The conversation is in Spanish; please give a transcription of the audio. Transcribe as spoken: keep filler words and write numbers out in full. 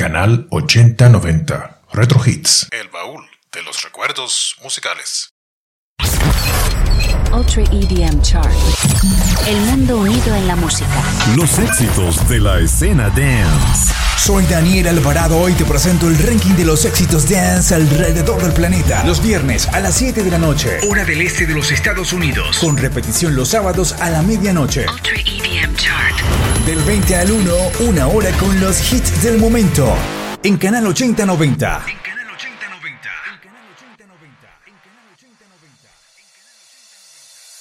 Canal ochenta noventa. Retro Hits. El baúl de los recuerdos musicales. Ultra E D M Chart. El mundo unido en la música. Los éxitos de la escena dance. Soy Daniel Alvarado. Hoy te presento el ranking de los éxitos dance alrededor del planeta. Los viernes a las siete de la noche, hora del este de los Estados Unidos. Con repetición los sábados a la medianoche. Ultra E D M Chart. Del veinte al uno, una hora con los hits del momento. En Canal ochenta noventa.